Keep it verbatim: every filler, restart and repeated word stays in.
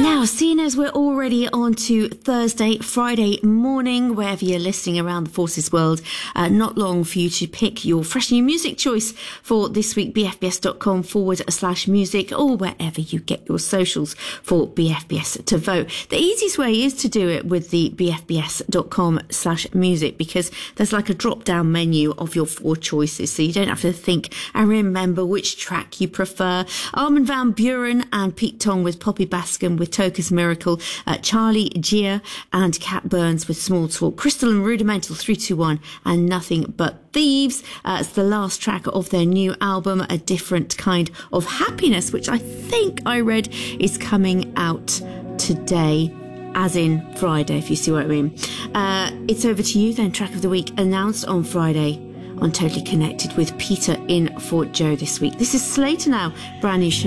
Now, seeing as we're already on to Thursday, Friday morning, wherever you're listening around the Forces world, uh, not long for you to pick your fresh new music choice for this week, bfbs.com forward slash music, or wherever you get your socials for B F B S to vote. The easiest way is to do it with the bfbs.com slash music, because there's like a drop down menu of your four choices, so you don't have to think and remember which track you prefer. Armin van Buuren and Pete Tong with Poppy Bascom with Toca's Miracle, uh, Charlie Gia and Cat Burns with Small Talk, Crystal and Rudimental three two one and Nothing But Thieves. Uh, it's the last track of their new album, A Different Kind of Happiness, which I think I read is coming out today, as in Friday, if you see what I mean. Uh, it's over to you then. Track of the week announced on Friday on Totally Connected with Peter in for Joe this week. This is Slater now, brand new show.